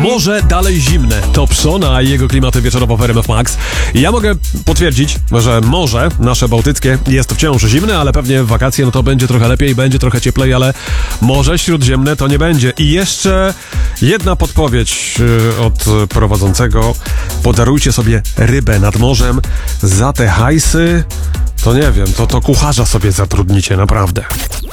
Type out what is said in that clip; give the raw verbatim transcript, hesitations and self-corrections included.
Morze dalej zimne. To Pszona i jego klimaty wieczorowo w R M F Max. I ja mogę potwierdzić, że morze nasze bałtyckie jest wciąż zimne, ale pewnie w wakacje no to będzie trochę lepiej, będzie trochę cieplej, ale Morze Śródziemne to nie będzie. I jeszcze jedna podpowiedź yy, od prowadzącego. Podarujcie sobie rybę nad morzem. Za te hajsy, to nie wiem, to, to kucharza sobie zatrudnicie, naprawdę.